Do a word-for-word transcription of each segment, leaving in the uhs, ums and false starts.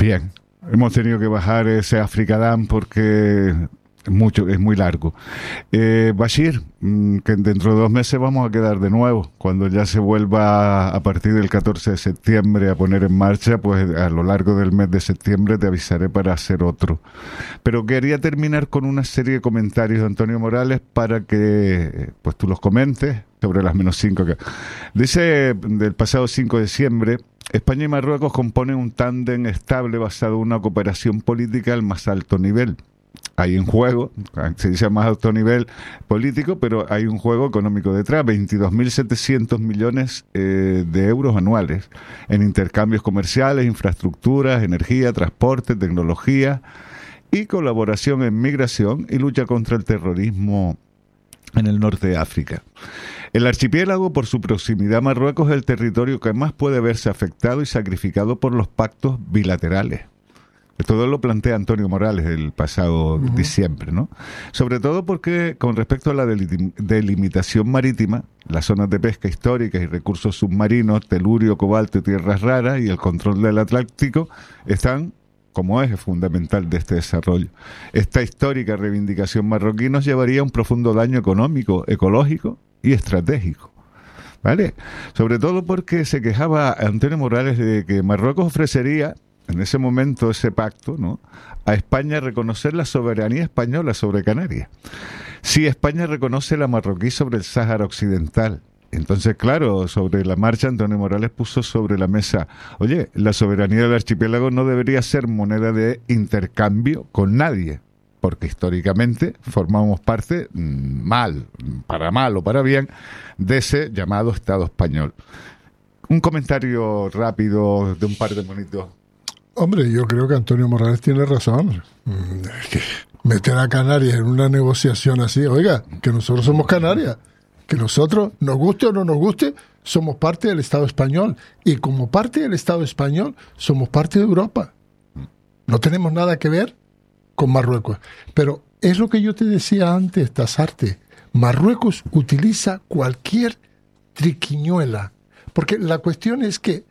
Bien, hemos tenido que bajar ese Africadam porque es mucho, es muy largo. Eh, Bashir, que dentro de dos meses vamos a quedar de nuevo, cuando ya se vuelva a partir del catorce de septiembre a poner en marcha, pues a lo largo del mes de septiembre te avisaré para hacer otro. Pero quería terminar con una serie de comentarios de Antonio Morales para que pues tú los comentes sobre las menos cinco. Que... Dice del pasado cinco de diciembre, España y Marruecos componen un tándem estable basado en una cooperación política al más alto nivel. Hay un juego, se dice más alto nivel político, pero hay un juego económico detrás, veintidós mil setecientos millones eh, de euros anuales en intercambios comerciales, infraestructuras, energía, transporte, tecnología y colaboración en migración y lucha contra el terrorismo en el norte de África. El archipiélago, por su proximidad a Marruecos, es el territorio que más puede verse afectado y sacrificado por los pactos bilaterales. Todo lo plantea Antonio Morales el pasado uh-huh. diciembre, ¿no? Sobre todo porque, con respecto a la delim- delimitación marítima, las zonas de pesca históricas y recursos submarinos, telurio, cobalto y tierras raras y el control del Atlántico están como eje fundamental de este desarrollo. Esta histórica reivindicación marroquí nos llevaría a un profundo daño económico, ecológico y estratégico. ¿Vale? Sobre todo porque se quejaba Antonio Morales de que Marruecos ofrecería en ese momento ese pacto, ¿no?, a España reconocer la soberanía española sobre Canarias. Si España reconoce la marroquí sobre el Sáhara Occidental, entonces, claro, sobre la marcha Antonio Morales puso sobre la mesa, oye, la soberanía del archipiélago no debería ser moneda de intercambio con nadie, porque históricamente formamos parte, mal, para mal o para bien, de ese llamado Estado español. Un comentario rápido de un par de minutos. Hombre, yo creo que Antonio Morales tiene razón. Meter a Canarias en una negociación así, oiga, que nosotros somos Canarias, que nosotros, nos guste o no nos guste, somos parte del Estado español. Y como parte del Estado español, somos parte de Europa. No tenemos nada que ver con Marruecos. Pero es lo que yo te decía antes, Tasarte. Marruecos utiliza cualquier triquiñuela. Porque la cuestión es que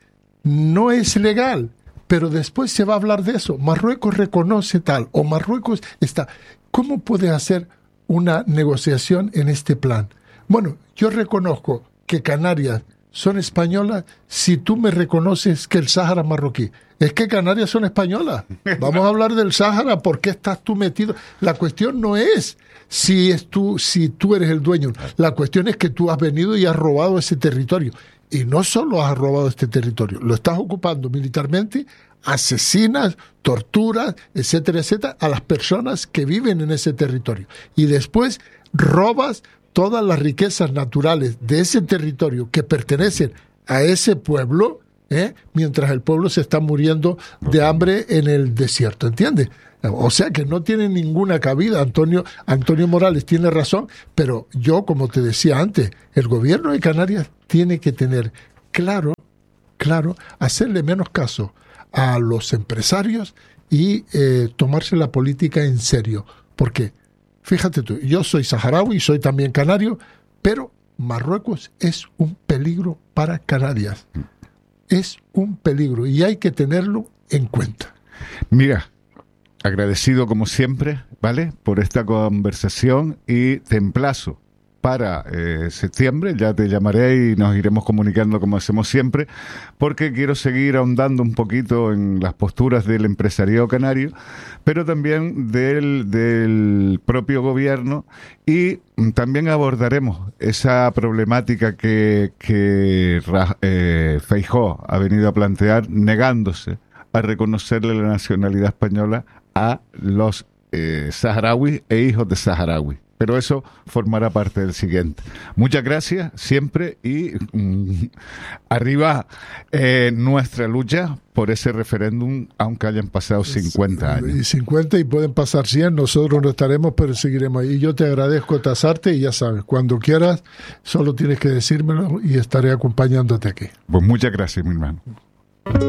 no es legal. Pero después se va a hablar de eso. Marruecos reconoce tal, o Marruecos está. ¿Cómo puede hacer una negociación en este plan? Bueno, yo reconozco que Canarias son españolas si tú me reconoces que el Sáhara es marroquí. Es que Canarias son españolas. Vamos a hablar del Sáhara. ¿Por qué estás tú metido? La cuestión no es si, es tú, si tú eres el dueño. La cuestión es que tú has venido y has robado ese territorio. Y no solo has robado este territorio, lo estás ocupando militarmente, asesinas, torturas, etcétera, etcétera, a las personas que viven en ese territorio. Y después robas todas las riquezas naturales de ese territorio que pertenecen a ese pueblo, ¿eh?, mientras el pueblo se está muriendo de hambre en el desierto, ¿entiendes? O sea que no tiene ninguna cabida. Antonio, Antonio Morales tiene razón, pero yo, como te decía antes, el gobierno de Canarias tiene que tener claro, claro, hacerle menos caso a los empresarios y eh, tomarse la política en serio. Porque, fíjate tú, yo soy saharaui, soy también canario, pero Marruecos es un peligro para Canarias. Es un peligro y hay que tenerlo en cuenta. Mira, agradecido como siempre, ¿vale?, por esta conversación y te emplazo para eh, septiembre, ya te llamaré y nos iremos comunicando como hacemos siempre, porque quiero seguir ahondando un poquito en las posturas del empresariado canario, pero también del, del propio gobierno, y también abordaremos esa problemática que, que eh, Feijóo ha venido a plantear, negándose a reconocerle la nacionalidad española a los eh, saharauis e hijos de saharauis. Pero eso formará parte del siguiente. Muchas gracias siempre y mm, arriba eh, nuestra lucha por ese referéndum, aunque hayan pasado cincuenta años. Y cincuenta y pueden pasar cien, nosotros no estaremos, pero seguiremos ahí. Y yo te agradezco, Tasarte, y ya sabes, cuando quieras, solo tienes que decírmelo y estaré acompañándote aquí. Pues muchas gracias, mi hermano.